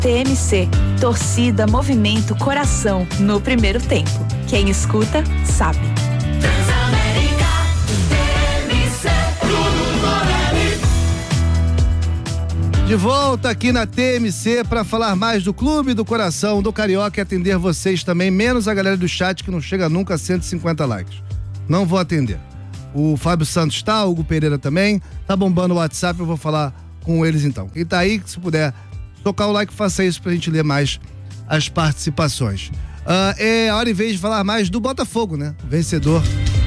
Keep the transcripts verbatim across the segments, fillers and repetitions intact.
T M C, torcida, movimento, coração, no primeiro tempo. Quem escuta, sabe. Transamérica, T M C, De volta aqui na T M C para falar mais do Clube do Coração do Carioca e atender vocês também, menos a galera do chat que não chega nunca a cento e cinquenta likes. Não vou atender. O Fábio Santos tá, o Hugo Pereira também, tá bombando o WhatsApp, eu vou falar com eles então. Quem tá aí, se puder tocar o like, faça isso pra gente ler mais as participações. Uh, é a hora e vez de falar mais do Botafogo, né? Vencedor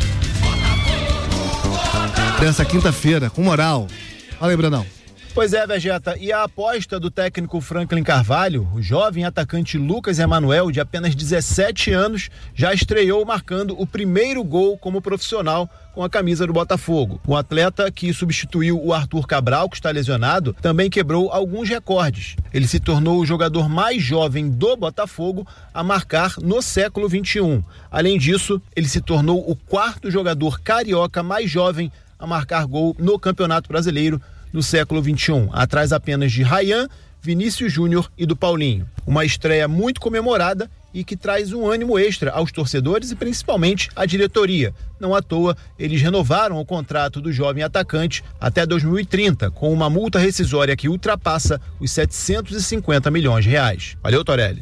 dessa quinta-feira, com moral. Fala aí, Brandão. Pois é, Vegeta, e a aposta do técnico Franklin Carvalho, o jovem atacante Lucas Emanuel, de apenas dezessete anos, já estreou marcando o primeiro gol como profissional com a camisa do Botafogo. O atleta, que substituiu o Arthur Cabral, que está lesionado, também quebrou alguns recordes. Ele se tornou o jogador mais jovem do Botafogo a marcar no século vinte e um. Além disso, ele se tornou o quarto jogador carioca mais jovem a marcar gol no Campeonato Brasileiro no século vinte e um, atrás apenas de Ryan, Vinícius Júnior e do Paulinho. Uma estreia muito comemorada e que traz um ânimo extra aos torcedores e principalmente à diretoria. Não à toa, eles renovaram o contrato do jovem atacante até dois mil e trinta, com uma multa rescisória que ultrapassa os setecentos e cinquenta milhões de reais. Valeu, Torelli.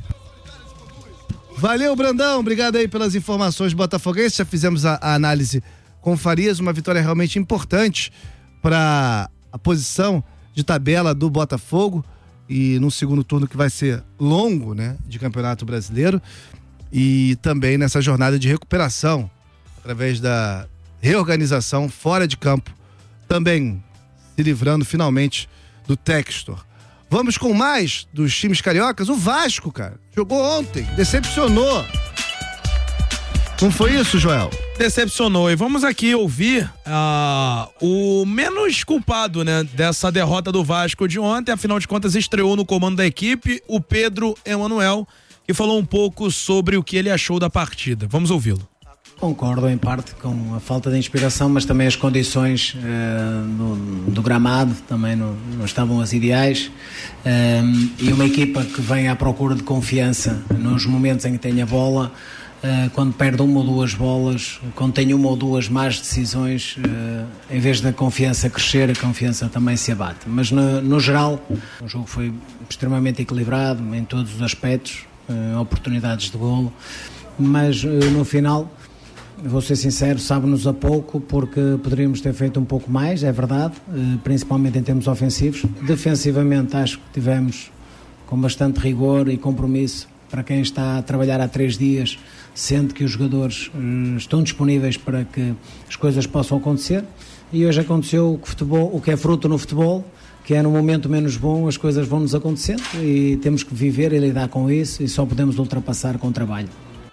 Valeu, Brandão. Obrigado aí pelas informações botafoguenses. Já fizemos a, a análise com Farias, uma vitória realmente importante para a posição de tabela do Botafogo e num segundo turno que vai ser longo, né, de Campeonato Brasileiro, e também nessa jornada de recuperação através da reorganização fora de campo, também se livrando finalmente do Textor. Vamos com mais dos times cariocas. O Vasco, cara, jogou ontem, decepcionou. Não foi isso, Joel? Decepcionou. E vamos aqui ouvir uh, o menos culpado, né, dessa derrota do Vasco de ontem. Afinal de contas, estreou no comando da equipe o Pedro Emanuel, que falou um pouco sobre o que ele achou da partida. Vamos ouvi-lo. Concordo em parte com a falta de inspiração, mas também as condições uh, no, do gramado também não, não estavam as ideais. Uh, e uma equipa que vem à procura de confiança nos momentos em que tem a bola, Uh, quando perde uma ou duas bolas, quando tem uma ou duas más decisões, uh, em vez da confiança crescer, a confiança também se abate. Mas no, no geral, o jogo foi extremamente equilibrado em todos os aspectos, uh, oportunidades de golo, mas uh, no final, vou ser sincero, sabe-nos a pouco, porque poderíamos ter feito um pouco mais, é verdade, uh, principalmente em termos ofensivos. Defensivamente acho que tivemos com bastante rigor e compromisso para quem está a trabalhar há três dias, sente que os jogadores uh, estão disponíveis para que as coisas possam acontecer, e hoje aconteceu o que, futebol, o que é fruto no futebol, que é no momento menos bom as coisas vão nos acontecendo e temos que viver e lidar com isso, e só podemos ultrapassar com o trabalho.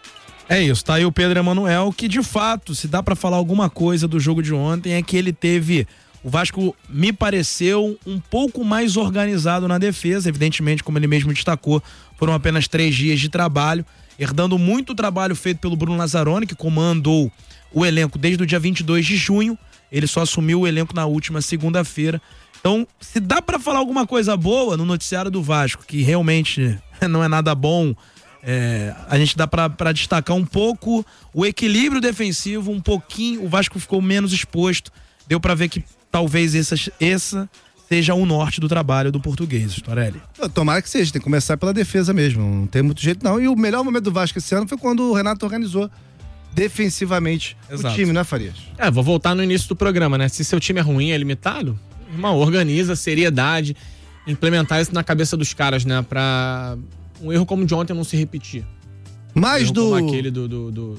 É isso, tá aí o Pedro Emanuel, que de fato, se dá pra falar alguma coisa do jogo de ontem, é que ele teve, o Vasco me pareceu um pouco mais organizado na defesa, evidentemente, como ele mesmo destacou, foram apenas três dias de trabalho, herdando muito trabalho feito pelo Bruno Lazzaroni, que comandou o elenco desde o dia vinte e dois de junho, ele só assumiu o elenco na última segunda-feira. Então, se dá pra falar alguma coisa boa no noticiário do Vasco, que realmente não é nada bom, é, a gente dá pra, pra destacar um pouco o equilíbrio defensivo, um pouquinho, o Vasco ficou menos exposto, deu pra ver que talvez essa, essa seja o norte do trabalho do português, Torelli. Tomara que seja, tem que começar pela defesa mesmo, não tem muito jeito não. E o melhor momento do Vasco esse ano foi quando o Renato organizou defensivamente Exato. O time, né, Farias? É, vou voltar no início do programa, né? Se seu time é ruim, é limitado, irmão, organiza, seriedade, implementar isso na cabeça dos caras, né? Pra um erro como o de ontem não se repetir. Mais um do... como aquele do... do, do...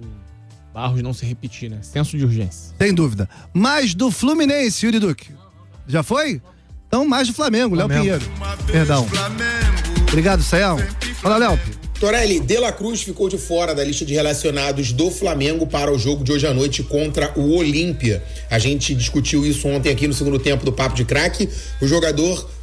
Barros não se repetir, né? Senso de urgência. Sem dúvida. Mais do Fluminense, Yuri Duque. Já foi? Então mais do Flamengo, Léo Pinheiro. Perdão. Obrigado, Sayão. Fala, Léo. Torelli, De La Cruz ficou de fora da lista de relacionados do Flamengo para o jogo de hoje à noite contra o Olímpia. A gente discutiu isso ontem aqui no segundo tempo do Papo de Craque. O jogador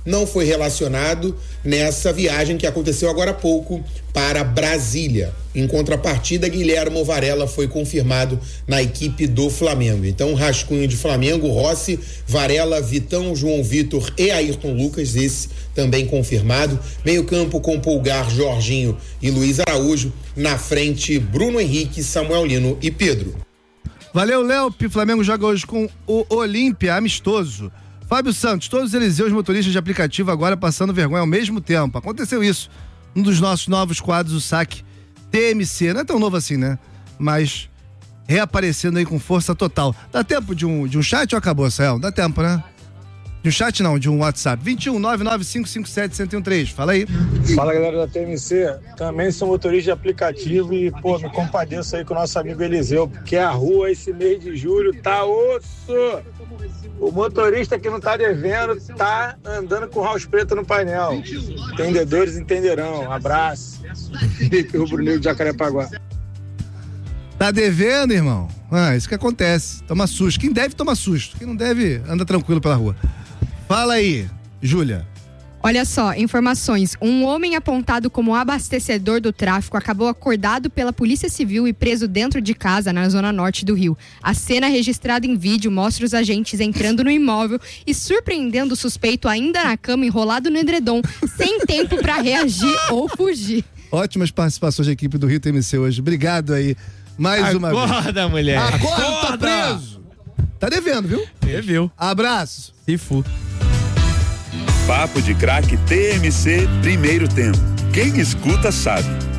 não foi relacionado nessa viagem que aconteceu agora há pouco para Brasília. Em contrapartida, Guilherme Varela foi confirmado na equipe do Flamengo. Então, rascunho de Flamengo, Rossi, Varela, Vitão, João Vitor e Ayrton Lucas, esse também confirmado. Meio campo com Pulgar, Jorginho e Luiz Araújo. Na frente, Bruno Henrique, Samuel Lino e Pedro. Valeu, Léo. O Flamengo joga hoje com o Olímpia, amistoso. Fábio Santos, todos os Eliseus motoristas de aplicativo agora passando vergonha ao mesmo tempo. Aconteceu isso. Um dos nossos novos quadros, o Saque T M C. Não é tão novo assim, né? Mas reaparecendo aí com força total. Dá tempo de um, de um chat ou acabou, Sael? Dá tempo, né? De um chat não, de um WhatsApp. vinte e um, nove nove cinco cinco sete, um zero um três. Fala aí. Fala, galera da T M C. Também sou motorista de aplicativo e, pô, me compadeço aí com o nosso amigo Eliseu, porque a rua esse mês de julho tá osso. O motorista que não tá devendo tá andando com o house preto no painel. Entendedores entenderão. Abraço. Felipe Rubro Negro de Jacarepaguá. Tá devendo, irmão? Ah, isso que acontece. Toma susto. Quem deve, toma susto. Quem não deve, anda tranquilo pela rua. Fala aí, Júlia. Olha só, informações. Um homem apontado como abastecedor do tráfico acabou acordado pela Polícia Civil e preso dentro de casa na zona norte do Rio. A cena registrada em vídeo mostra os agentes entrando no imóvel e surpreendendo o suspeito ainda na cama, enrolado no edredom, sem tempo para reagir ou fugir. Ótimas participações da equipe do Rio T M C hoje. Obrigado aí. Mais Acorda, uma vez. Acorda, mulher. Acorda, Acorda. tá preso. Tá devendo, viu? Deveu. Abraço. Se fu. Papo de Craque T M C, primeiro tempo. Quem escuta sabe.